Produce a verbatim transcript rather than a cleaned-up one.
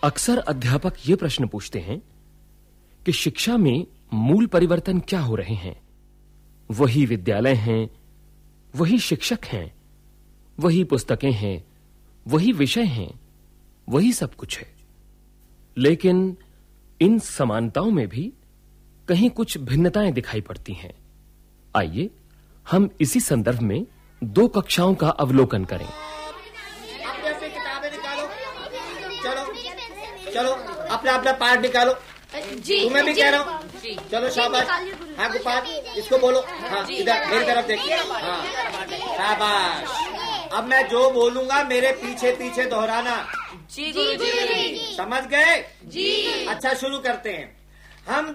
अक्सर अध्यापक ये प्रश्न पूछते हैं कि शिक्षा में मूल परिवर्तन क्या हो रहे हैं। वही विद्यालय हैं, वही शिक्षक हैं, वही पुस्तकें हैं, वही विषय हैं, वही सब कुछ है। लेकिन इन समानताओं में भी कहीं कुछ भिन्नताएं दिखाई पड़ती हैं। आइए हम इसी संदर्भ में दो कक्षाओं का अवलोकन करें। अपने अपनी किताबें निकालो। चलो चलो अपना अपना पाठ निकालो। जी तुम्हें भी जी, कह रहा हूँ। चलो शाबाश। हाँ गोपाल, इसको बोलो। हाँ इधर मेरी तरफ देखिए। हाँ शाबाश। अब मैं जो बोलूंगा मेरे पीछे पीछे दोहराना। जी गुरुजी। समझ गए? जी। अच्छा शुरू करते हैं। हम